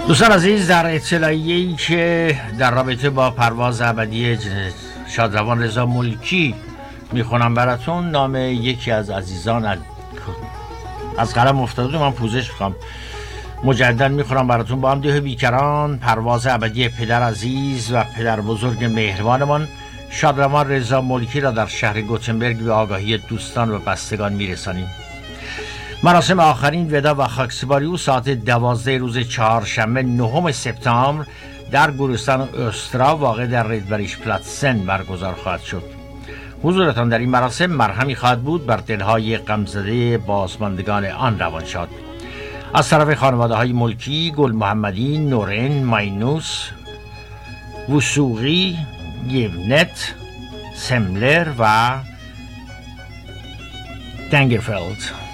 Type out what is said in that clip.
دوستان عزیز، در اطلاعیه‌ای که در رابطه با پرواز ابدی شادروان رضا ملکی میخونم براتون، نام یکی از عزیزان از قلم افتاده. من پوزش میخوام، مجددا میخونم براتون. با همدیه بیکران، پرواز ابدی پدر عزیز و پدر بزرگ مهربانمان شادروان رضا ملکی را در شهر گوتنبرگ به آگاهی دوستان و بستگان میرسانیم. مراسم آخرین ودا و خاکسپاری او ساعت 12 روز چهارشنبه 9 سپتامبر در گورستان اوسترا واقع در ریدبریش پلاتسن برگزار خواهد شد. حضورتان در این مراسم مرهمی خواهد بود بر دلهای غمزده بازماندگان آن روانشاد. از طرف خانواده های ملکی، گل محمدی، نورین، ماینوس، وسوقی، گیونت، سملر و دنگرفلد.